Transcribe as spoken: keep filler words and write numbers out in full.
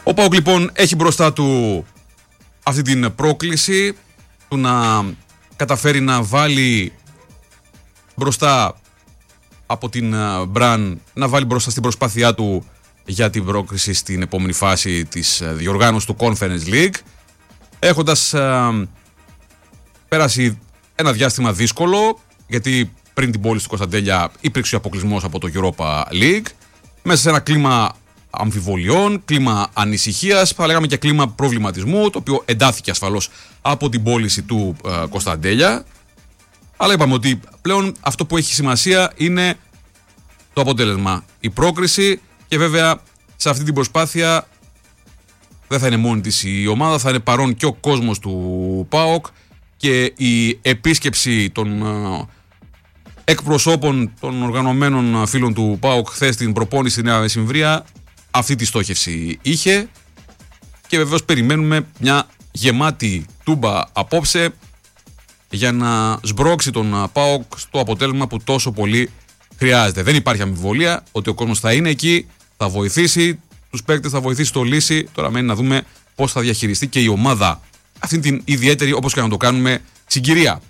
Ο ΠΑΟΚ λοιπόν έχει μπροστά του αυτή την πρόκληση του να καταφέρει να βάλει μπροστά από την Μπραν, να βάλει μπροστά στην προσπάθειά του για την πρόκριση στην επόμενη φάση της διοργάνωσης του Conference League, έχοντας α, πέρασει ένα διάστημα δύσκολο, γιατί πριν την πώληση του Κωνσταντέλια υπήρξε ο αποκλεισμός από το Europa League, μέσα σε ένα κλίμα αμφιβολιών, κλίμα ανησυχίας, θα λέγαμε και κλίμα προβληματισμού, το οποίο εντάθηκε ασφαλώς από την πώληση του α, Κωνσταντέλια. Αλλά είπαμε ότι πλέον αυτό που έχει σημασία είναι το αποτέλεσμα, η πρόκριση, και βέβαια σε αυτή την προσπάθεια δεν θα είναι μόνη της η ομάδα, θα είναι παρόν και ο κόσμος του ΠΑΟΚ, και η επίσκεψη των εκπροσώπων των οργανωμένων φίλων του ΠΑΟΚ χθες στην προπόνηση στη Νέα Μεσημβρία αυτή τη στόχευση είχε, και βεβαίως περιμένουμε μια γεμάτη τούμπα απόψε για να σμπρώξει τον ΠΑΟΚ στο αποτέλεσμα που τόσο πολύ χρειάζεται. Δεν υπάρχει αμφιβολία ότι ο κόσμος θα είναι εκεί, θα βοηθήσει τους παίκτες, θα βοηθήσει το λύση. Τώρα μένει να δούμε πώς θα διαχειριστεί και η ομάδα αυτή την ιδιαίτερη, όπως και να το κάνουμε, συγκυρία.